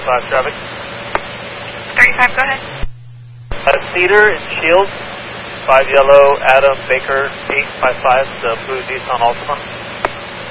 35 traffic. 35, go ahead. Cedar and Shields, 5 yellow, Adam Baker, 855, the blue Nissan Altima.